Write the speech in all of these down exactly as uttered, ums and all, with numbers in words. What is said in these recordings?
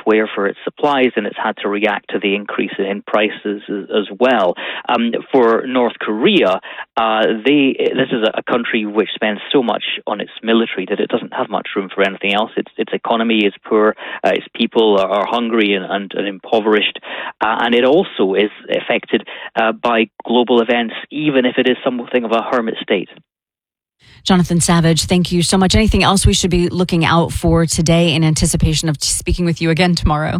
elsewhere for its supplies, and it's had to react to the increase in prices as, as well. Um, for North Korea, uh, they this is a country which spends so much on its military that it doesn't have much room for anything else. Its its economy is poor, uh, its people are, are hungry and, and, and impoverished, uh, and it also is affected uh, by global events, even if it is something of a hermit state. Jonathan Savage, thank you so much. Anything else we should be looking out for today in anticipation of speaking with you again tomorrow?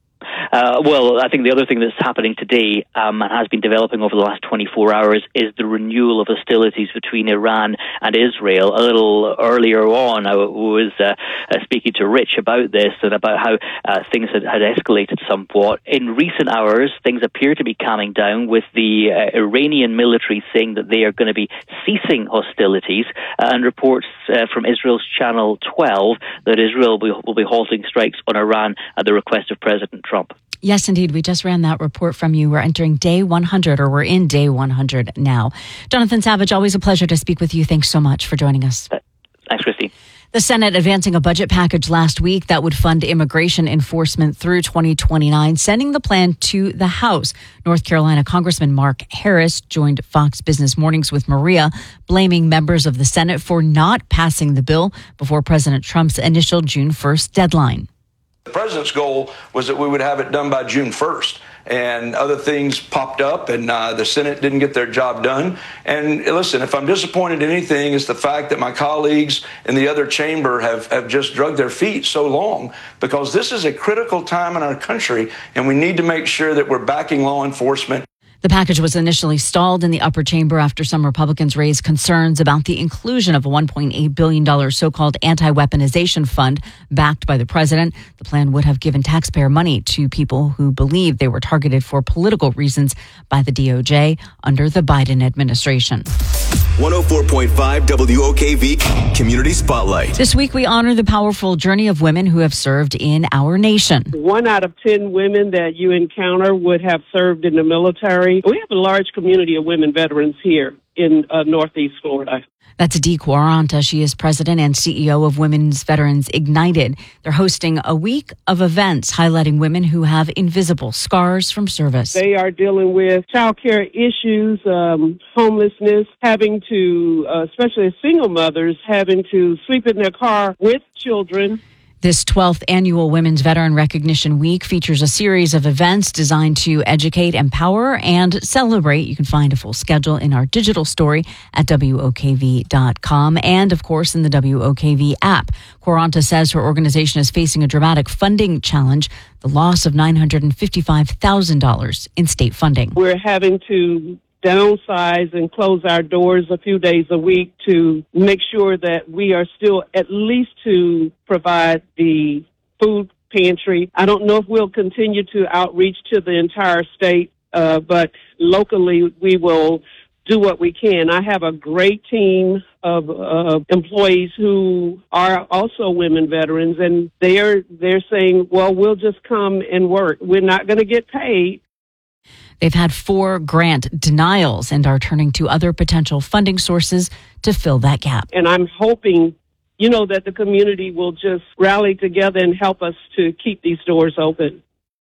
Uh, well, I think the other thing that's happening today um, and has been developing over the last twenty-four hours is the renewal of hostilities between Iran and Israel. A little earlier on, I was uh, uh, speaking to Rich about this and about how uh, things had, had escalated somewhat. In recent hours, things appear to be calming down, with the uh, Iranian military saying that they are going to be ceasing hostilities, uh, and reports uh, from Israel's Channel twelve that Israel will be, will be halting strikes on Iran at the request of President Trump. Yes, indeed. We just ran that report from you. We're entering day one hundred, or we're in day one hundred now. Jonathan Savage, always a pleasure to speak with you. Thanks so much for joining us. Thanks, Christy. The Senate advancing a budget package last week that would fund immigration enforcement through twenty twenty-nine, sending the plan to the House. North Carolina Congressman Mark Harris joined Fox Business Mornings with Maria, blaming members of the Senate for not passing the bill before President Trump's initial June first deadline. The president's goal was that we would have it done by June first, and other things popped up, and uh, the Senate didn't get their job done. And listen, if I'm disappointed in anything, it's the fact that my colleagues in the other chamber have, have just dragged their feet so long, because this is a critical time in our country, and we need to make sure that we're backing law enforcement. The package was initially stalled in the upper chamber after some Republicans raised concerns about the inclusion of a one point eight billion dollars so-called anti-weaponization fund backed by the president. The plan would have given taxpayer money to people who believed they were targeted for political reasons by the D O J under the Biden administration. one oh four point five W O K V Community Spotlight. This week, we honor the powerful journey of women who have served in our nation. One out of ten women that you encounter would have served in the military. We have a large community of women veterans here in uh, Northeast Florida. That's Dee Quaranta. She is president and C E O of Women's Veterans Ignited. They're hosting a week of events highlighting women who have invisible scars from service. They are dealing with child care issues, um, homelessness, having to, uh, especially single mothers, having to sleep in their car with children. This twelfth annual Women's Veteran Recognition Week features a series of events designed to educate, empower, and celebrate. You can find a full schedule in our digital story at W O K V dot com and, of course, in the W O K V app. Quaranta says her organization is facing a dramatic funding challenge, the loss of nine hundred fifty-five thousand dollars in state funding. We're having to downsize and close our doors a few days a week to make sure that we are still at least to provide the food pantry. I don't know if we'll continue to outreach to the entire state, uh, but locally we will do what we can. I have a great team of uh, employees who are also women veterans, and they're they're saying, well, we'll just come and work. We're not going to get paid. They've had four grant denials and are turning to other potential funding sources to fill that gap. And I'm hoping, you know, that the community will just rally together and help us to keep these doors open.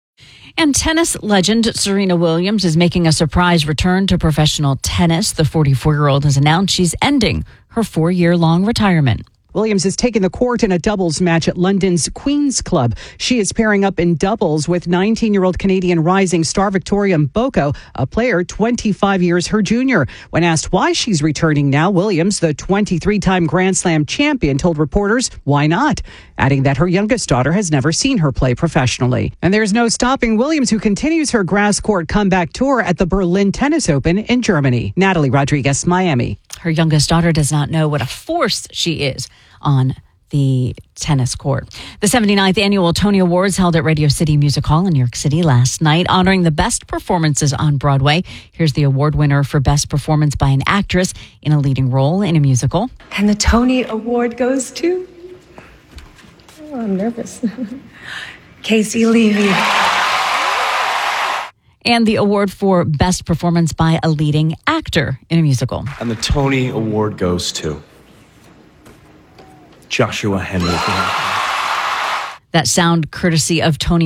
And tennis legend Serena Williams is making a surprise return to professional tennis. The forty-four-year-old has announced she's ending her four-year-long retirement. Williams is taking the court in a doubles match at London's Queen's Club. She is pairing up in doubles with nineteen-year-old Canadian rising star Victoria Mboko, a player twenty-five years her junior. When asked why she's returning now, Williams, the twenty-three-time Grand Slam champion, told reporters why not, adding that her youngest daughter has never seen her play professionally. And there's no stopping Williams, who continues her grass court comeback tour at the Berlin Tennis Open in Germany. Natalie Rodriguez, Miami. Her youngest daughter does not know what a force she is on the tennis court. The seventy-ninth Annual Tony Awards held at Radio City Music Hall in New York City last night, honoring the best performances on Broadway. Here's the award winner for Best Performance by an Actress in a Leading Role in a Musical. And the Tony Award goes to... Oh, I'm nervous. Casey Levy. And the award for Best Performance by a Leading Actor in a Musical. And the Tony Award goes to Joshua Henry. That sound courtesy of Tony